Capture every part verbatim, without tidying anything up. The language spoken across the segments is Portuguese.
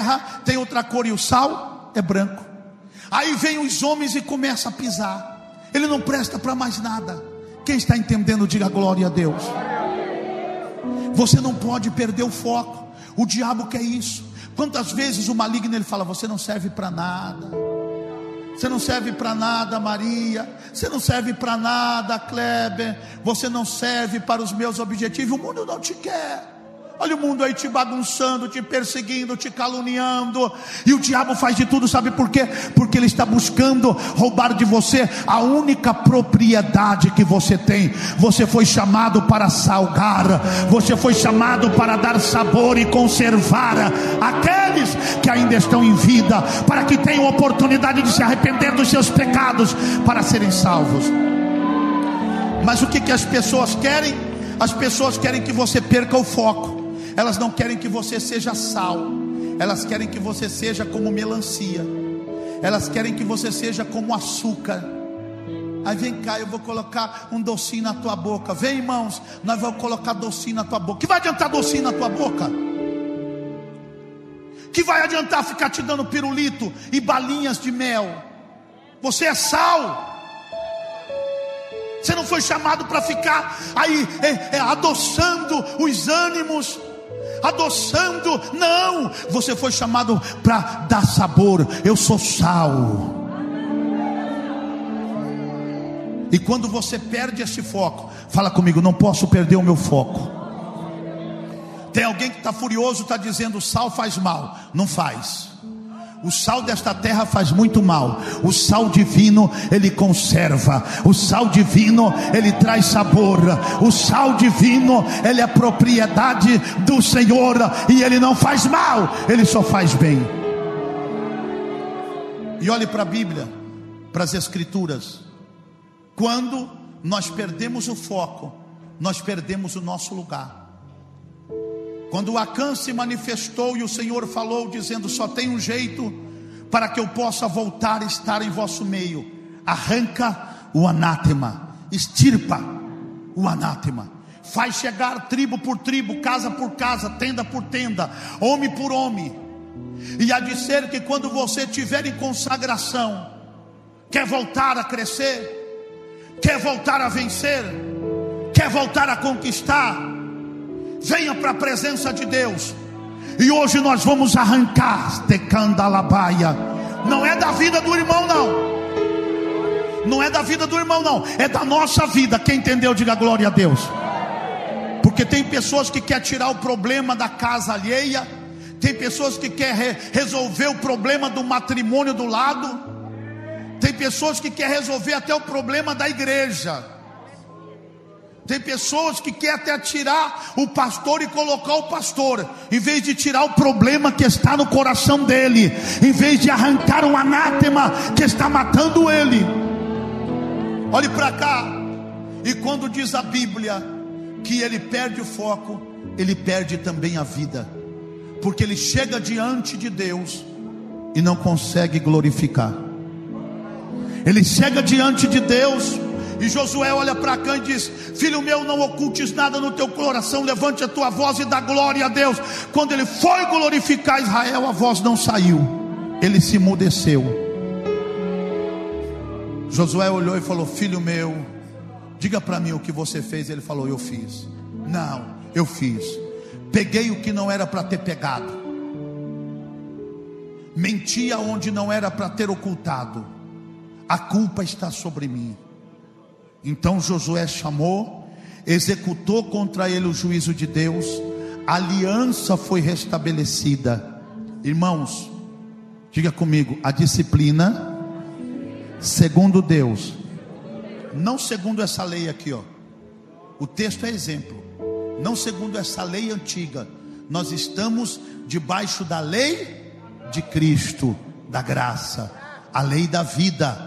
tem outra cor e o sal é branco. Aí vem os homens e começa a pisar. Ele não presta para mais nada. Quem está entendendo, diga glória a Deus. Você não pode perder o foco. O diabo quer isso. Quantas vezes o maligno ele fala: você não serve para nada, você não serve para nada, Maria, você não serve para nada, Kleber, você não serve para os meus objetivos. O mundo não te quer. Olha o mundo aí te bagunçando, te perseguindo, te caluniando. E o diabo faz de tudo, sabe por quê? Porque ele está buscando roubar de você a única propriedade que você tem. Você foi chamado para salgar, você foi chamado para dar sabor e conservar aqueles que ainda estão em vida, para que tenham oportunidade de se arrepender dos seus pecados, para serem salvos. Mas o que, que as pessoas querem? As pessoas querem que você perca o foco. Elas não querem que você seja sal. Elas querem que você seja como melancia. Elas querem que você seja como açúcar. Aí vem cá, eu vou colocar um docinho na tua boca. Vem, irmãos, nós vamos colocar docinho na tua boca. Que vai adiantar docinho na tua boca? Que vai adiantar ficar te dando pirulito e balinhas de mel? Você é sal. Você não foi chamado para ficar aí é, é, adoçando os ânimos, adoçando, não. Você foi chamado para dar sabor. Eu sou sal. E quando você perde esse foco, fala comigo: não posso perder o meu foco. Tem alguém que está furioso, está dizendo: o sal faz mal. Não faz. O sal desta terra faz muito mal. O sal divino, ele conserva. O sal divino, ele traz sabor. O sal divino, ele é propriedade do Senhor. E ele não faz mal, ele só faz bem. E olhe para a Bíblia, para as Escrituras. Quando nós perdemos o foco, nós perdemos o nosso lugar. Quando Acã se manifestou e o Senhor falou dizendo: só tem um jeito para que eu possa voltar a estar em vosso meio. Arranca o anátema, extirpa o anátema, faz chegar tribo por tribo, casa por casa, tenda por tenda, homem por homem. E há de ser que quando você estiver em consagração, quer voltar a crescer, quer voltar a vencer, quer voltar a conquistar, venha para a presença de Deus. E hoje nós vamos arrancar tecandalabaia. Não é da vida do irmão não. Não é da vida do irmão não. É da nossa vida. Quem entendeu, diga glória a Deus. Porque tem pessoas que querem tirar o problema da casa alheia. Tem pessoas que querem resolver o problema do matrimônio do lado. Tem pessoas que querem resolver até o problema da igreja. Tem pessoas que querem até tirar o pastor e colocar o pastor, em vez de tirar o problema que está no coração dele, em vez de arrancar o anátema que está matando ele. Olhe para cá. E quando diz a Bíblia que ele perde o foco, ele perde também a vida, porque ele chega diante de Deus e não consegue glorificar. Ele chega diante de Deus e Josué olha para cá e diz: filho meu, não ocultes nada no teu coração, levante a tua voz e dá glória a Deus. Quando ele foi glorificar Israel, a voz não saiu, ele se emudeceu. Josué olhou e falou: filho meu, diga para mim o que você fez. Ele falou: eu fiz. Não, eu fiz. Peguei o que não era para ter pegado, menti aonde não era para ter ocultado, a culpa está sobre mim. Então Josué chamou, executou contra ele o juízo de Deus, a aliança foi restabelecida. Irmãos, diga comigo: a disciplina segundo Deus, não segundo essa lei aqui, ó. O texto é exemplo. Não segundo essa lei antiga. Nós estamos debaixo da lei de Cristo, da graça, a lei da vida.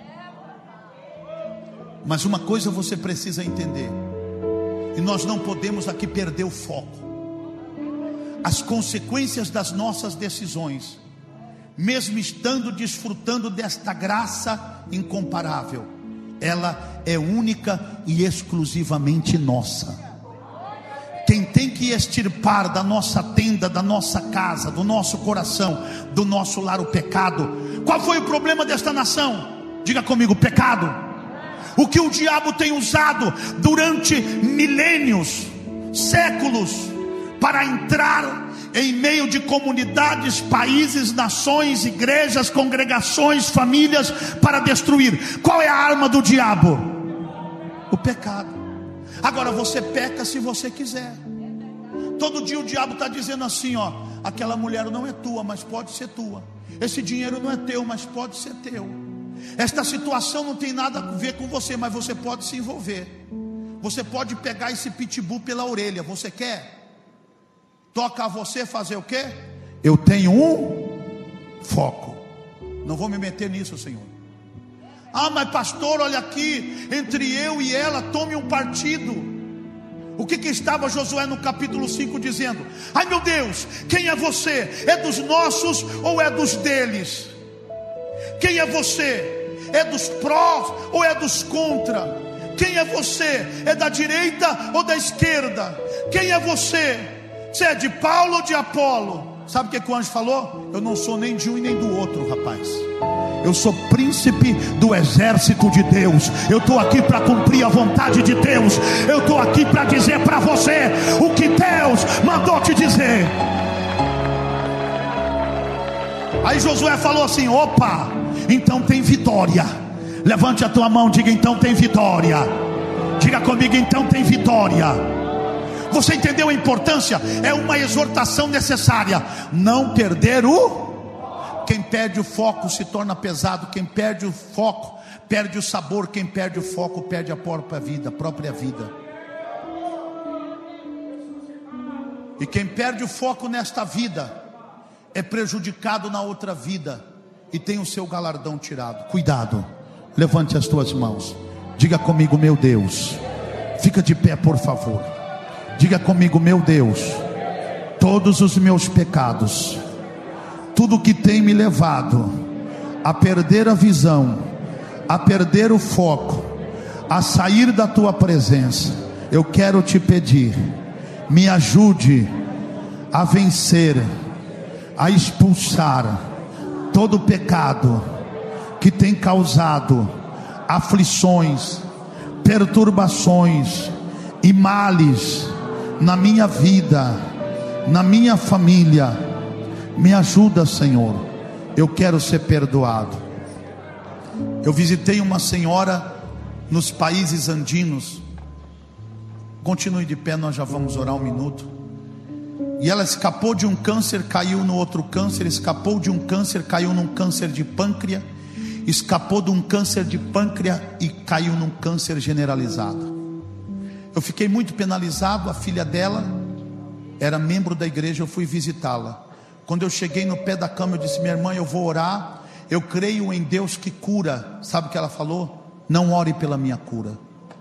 Mas uma coisa você precisa entender, e nós não podemos aqui perder o foco. As consequências das nossas decisões, mesmo estando desfrutando desta graça incomparável, ela é única e exclusivamente nossa. Quem tem que que extirpar da nossa tenda, da nossa casa, do nosso coração, do nosso lar o pecado. Qual foi o problema desta nação? Diga comigo: pecado. O que o diabo tem usado durante milênios, séculos, para entrar em meio de comunidades, países, nações, igrejas, congregações, famílias, para destruir. Qual é a arma do diabo? O pecado. Agora, você peca se você quiser. Todo dia o diabo está dizendo assim, ó: aquela mulher não é tua, mas pode ser tua. Esse dinheiro não é teu, mas pode ser teu. Esta situação não tem nada a ver com você, mas você pode se envolver. Você pode pegar esse pitbull pela orelha. Você quer? Toca a você fazer o quê? Eu tenho um foco. Não vou me meter nisso, Senhor. Ah, mas pastor, olha aqui, entre eu e ela, tome um partido. O que que estava Josué no capítulo cinco dizendo? Ai meu Deus, quem é você? É dos nossos ou é dos deles? Quem é você? É dos prós ou é dos contra? Quem é você? É da direita ou da esquerda? Quem é você? Você é de Paulo ou de Apolo? Sabe o que, que o anjo falou? Eu não sou nem de um e nem do outro, rapaz. Eu sou príncipe do exército de Deus. Eu estou aqui para cumprir a vontade de Deus. Eu estou aqui para dizer para você o que Deus mandou te dizer. Aí Josué falou assim: opa, então tem vitória. Levante a tua mão, diga: então tem vitória. Diga comigo: então tem vitória. Você entendeu a importância? É uma exortação necessária. Não perder o... Quem perde o foco se torna pesado. Quem perde o foco perde o sabor. Quem perde o foco perde a própria vida, a própria vida. E quem perde o foco nesta vida é prejudicado na outra vida e tem o seu galardão tirado. Cuidado. Levante as tuas mãos. Diga comigo: meu Deus. Fica de pé, por favor. Diga comigo: meu Deus, todos os meus pecados, tudo que tem me levado a perder a visão, a perder o foco, a sair da tua presença, eu quero te pedir, me ajude a vencer, a expulsar todo o pecado que tem causado aflições, perturbações e males na minha vida, na minha família. Me ajuda, Senhor. Eu quero ser perdoado. Eu visitei uma senhora nos países andinos. Continue de pé, nós já vamos orar um minuto. E ela escapou de um câncer, caiu no outro câncer. Escapou de um câncer, caiu num câncer de pâncreas. Escapou de um câncer de pâncreas e caiu num câncer generalizado. Eu fiquei muito penalizado. A filha dela era membro da igreja. Eu fui visitá-la. Quando eu cheguei no pé da cama, eu disse: minha irmã, eu vou orar. Eu creio em Deus que cura. Sabe o que ela falou? Não ore pela minha cura.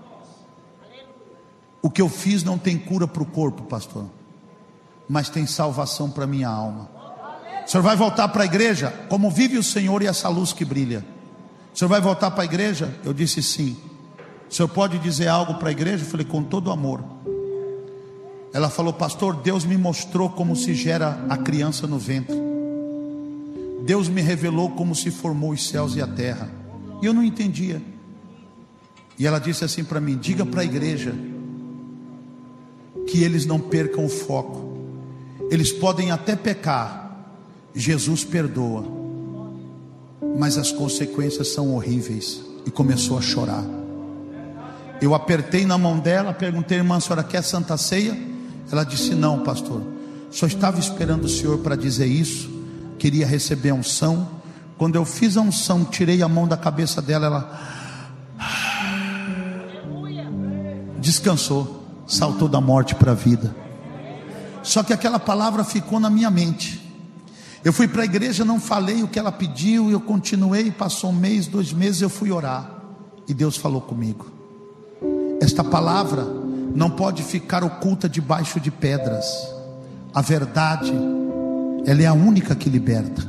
O que eu fiz não tem cura para o corpo, pastor, mas tem salvação para a minha alma. O senhor vai voltar para a igreja? Como vive o Senhor e essa luz que brilha? O senhor vai voltar para a igreja? Eu disse sim. O senhor pode dizer algo para a igreja? Eu falei: com todo amor. Ela falou: pastor, Deus me mostrou como se gera a criança no ventre. Deus me revelou como se formou os céus e a terra. E eu não entendia. E ela disse assim para mim: diga para a igreja que eles não percam o foco. Eles podem até pecar, Jesus perdoa, mas as consequências são horríveis. E começou a chorar. Eu apertei na mão dela, perguntei: irmã, a senhora quer Santa Ceia? Ela disse: não, pastor, só estava esperando o senhor para dizer isso. Queria receber a unção. Quando eu fiz a unção, tirei a mão da cabeça dela, ela descansou, saltou da morte para a vida. Só que aquela palavra ficou na minha mente. Eu fui para a igreja, não falei o que ela pediu, eu continuei, passou um mês, dois meses, eu fui orar, e Deus falou comigo: esta palavra não pode ficar oculta debaixo de pedras. A verdade, ela é a única que liberta.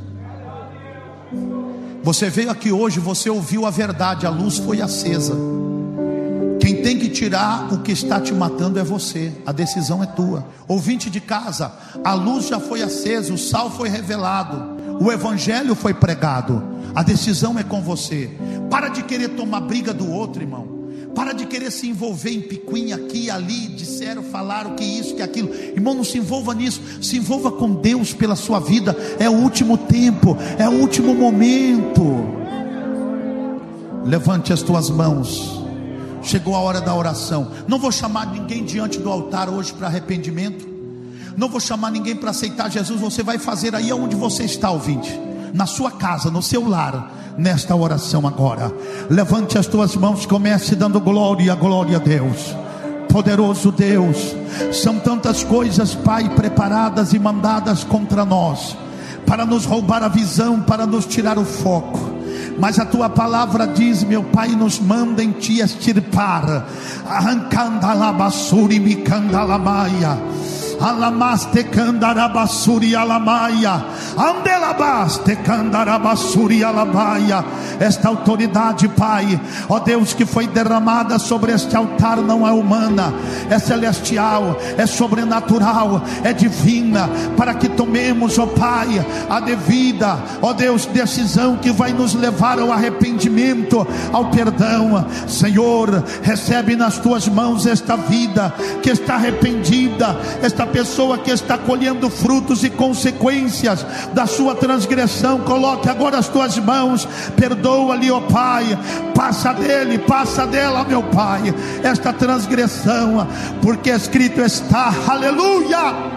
Você veio aqui hoje, você ouviu a verdade, a luz foi acesa. Quem Quem tem que tirar o que está te matando é você. A decisão é tua. Ouvinte de casa, a luz já foi acesa, o sal foi revelado, o evangelho foi pregado. A decisão é com você. Para de querer tomar briga do outro, irmão. Para de querer se envolver em picuinha aqui e ali. Disseram, falaram que isso, que aquilo. Irmão, não se envolva nisso. Se envolva com Deus pela sua vida. É o último tempo, é o último momento. Levante as tuas mãos. Chegou a hora da oração. Não vou chamar ninguém diante do altar hoje para arrependimento. Não vou chamar ninguém para aceitar Jesus. Você vai fazer aí onde você está, ouvinte, na sua casa, no seu lar, nesta oração agora. Levante as tuas mãos, comece dando glória, glória a Deus. Poderoso Deus, são tantas coisas, Pai, preparadas e mandadas contra nós, para nos roubar a visão, para nos tirar o foco. Mas a tua palavra diz, meu Pai, nos manda em ti extirpar. Arrancando a labassuri me candalamaia. Alamaste candarabasuri alamaia. Andelabaste candarabasuri alamaia. Esta autoridade, Pai, ó Deus, que foi derramada sobre este altar, não é humana, é celestial, é sobrenatural, é divina, para que tomemos, ó Pai, a devida, ó Deus, decisão que vai nos levar ao arrependimento, ao perdão. Senhor, recebe nas tuas mãos esta vida que está arrependida, esta pessoa que está colhendo frutos e consequências da sua transgressão. Coloque agora as tuas mãos, perdoa-lhe, ó Pai, passa dele, passa dela, meu Pai, esta transgressão, porque escrito está, aleluia,